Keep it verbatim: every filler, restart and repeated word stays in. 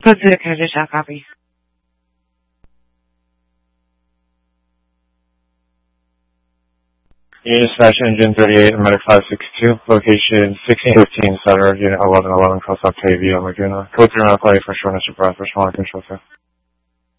Code zero, can I just shot copy? Unit Dispatch Engine thirty-eight, Medic five six two, location sixteen fifteen, Sutter, Unit eleven eleven, Cross Octavia, Laguna. Code zero, apply for shortness of breath, respond control, sir.